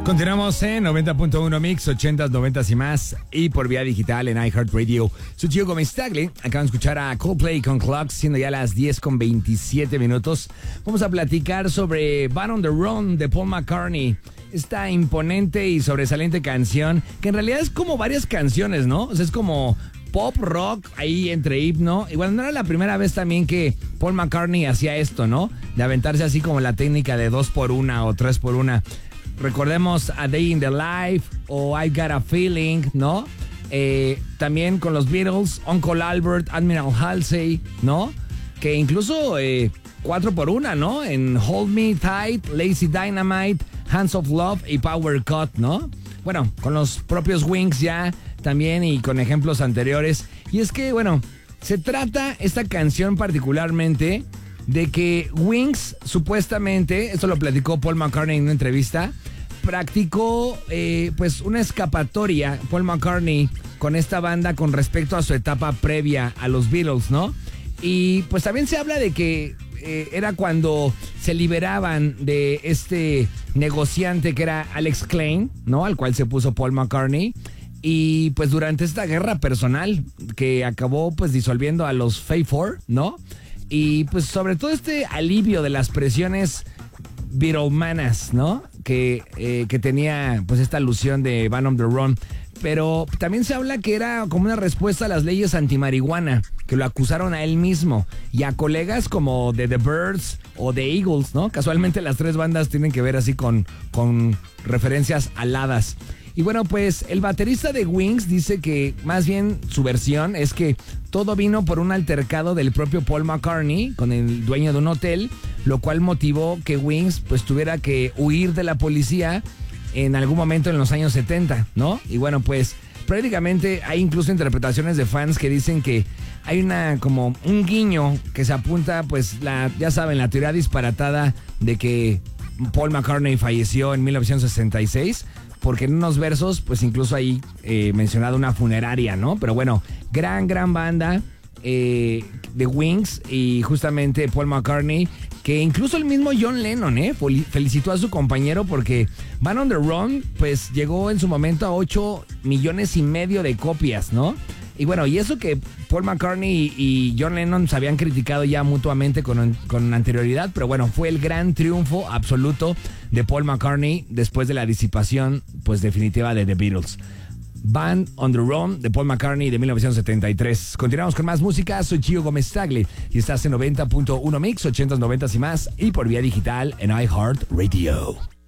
Continuamos en 90.1 Mix, 80s, 90s y más, y por vía digital en iHeartRadio. Soy Gio Gómez Tagle. Acaban de escuchar a Coldplay con Clocks, siendo ya las 10:27. Vamos a platicar sobre Band on the Run de Paul McCartney. Esta imponente y sobresaliente canción, que en realidad es como varias canciones, ¿no? O sea, es como pop, rock, ahí entre himno. Igual no era la primera vez también que Paul McCartney hacía esto, ¿no? De aventarse así como la técnica de 2x1 o 3x1. Recordemos A Day in the Life o I Got a Feeling, ¿no? También con los Beatles, Uncle Albert, Admiral Halsey, ¿no? Que incluso 4x1, ¿no? En Hold Me Tight, Lazy Dynamite, Hands of Love y Power Cut, ¿no? Bueno, con los propios Wings ya también y con ejemplos anteriores. Y es que, bueno, se trata esta canción particularmente de que Wings supuestamente, esto lo platicó Paul McCartney en una entrevista, practicó pues una escapatoria Paul McCartney con esta banda con respecto a su etapa previa a los Beatles, ¿no? Y pues también se habla de que era cuando se liberaban de este negociante que era Alex Klein, ¿no? Al cual se puso Paul McCartney. Y pues durante esta guerra personal que acabó pues disolviendo a los Fab Four, ¿no? Y pues sobre todo este alivio de las presiones Beatlemanas, ¿no? Que tenía pues esta alusión de Band on the Run. Pero también se habla que era como una respuesta a las leyes antimarihuana, que lo acusaron a él mismo y a colegas como de The Byrds o The Eagles, ¿no? Casualmente las tres bandas tienen que ver así con referencias aladas. Y bueno, pues el baterista de Wings dice que más bien su versión es que todo vino por un altercado del propio Paul McCartney con el dueño de un hotel, lo cual motivó que Wings pues tuviera que huir de la policía en algún momento en los años 70, ¿no? Y bueno, pues prácticamente hay incluso interpretaciones de fans que dicen que hay como un guiño que se apunta, pues ya saben, la teoría disparatada de que Paul McCartney falleció en 1966, porque en unos versos, pues incluso ahí mencionado una funeraria, ¿no? Pero bueno, gran banda de Wings y justamente Paul McCartney, que incluso el mismo John Lennon felicitó a su compañero porque Band on the Run pues llegó en su momento a 8,5 millones de copias, ¿no? Y bueno, y eso que Paul McCartney y John Lennon se habían criticado ya mutuamente con anterioridad, pero bueno, fue el gran triunfo absoluto de Paul McCartney después de la disipación pues definitiva de The Beatles. Band on the Run de Paul McCartney de 1973. Continuamos con más música. Soy Gio Gómez Tagle y estás en 90.1 Mix, 80s, 90s y más, y por vía digital en iHeartRadio.